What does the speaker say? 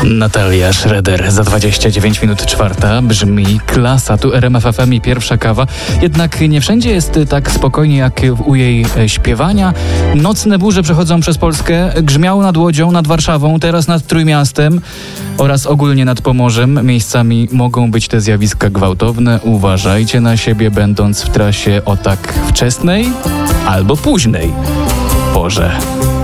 Natalia Schroeder za 29 minut 4. Brzmi klasa. Tu RMF FM i pierwsza kawa. Jednak nie wszędzie jest tak spokojnie jak u jej śpiewania. Nocne burze przechodzą przez Polskę. Grzmiało nad Łodzią, nad Warszawą, teraz nad Trójmiastem oraz ogólnie nad Pomorzem. Miejscami mogą być te zjawiska gwałtowne. Uważajcie na siebie, będąc w trasie o tak wczesnej albo późnej porze.